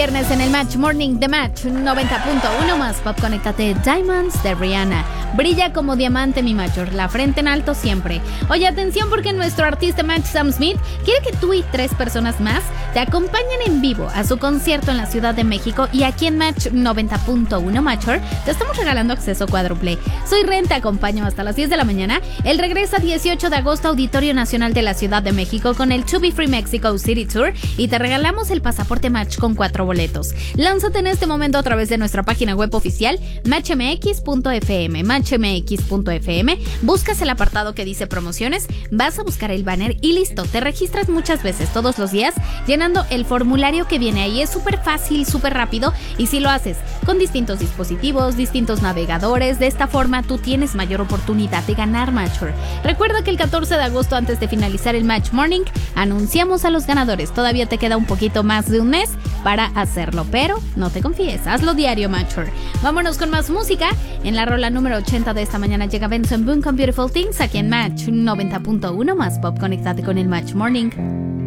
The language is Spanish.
viernes en el Match Morning de Match 90.1 más pop. Conéctate. Diamonds de Rihanna. Brilla como diamante mi Major, la frente en alto siempre. Oye, atención porque nuestro artista Match Sam Smith quiere que tú y 3 personas más te acompañen en vivo a su concierto en la Ciudad de México, y aquí en Match 90.1 Major te estamos regalando acceso cuádruple. Soy Ren, te acompaño hasta las 10 de la mañana. Él regresa 18 de agosto, Auditorio Nacional de la Ciudad de México con el To Be Free Mexico City Tour, y te regalamos el pasaporte Match con 4 boletos. Lánzate en este momento a través de nuestra página web oficial matchmx.fm, matchmx.fm, buscas el apartado que dice promociones, vas a buscar el banner y listo, te registras muchas veces todos los días llenando el formulario que viene ahí. Es súper fácil, súper rápido, y si lo haces con distintos dispositivos, distintos navegadores, de esta forma tú tienes mayor oportunidad de ganar Matcher. Recuerda que el 14 de agosto, antes de finalizar el Match Morning, anunciamos a los ganadores. Todavía te queda un poquito más de un mes para hacerlo, pero no te confíes, hazlo diario, Matcher. Vámonos con más música. En la rola número 80 de esta mañana llega Benson Boone con Beautiful Things aquí en Match 90.1 más pop. Conéctate con el Match Morning.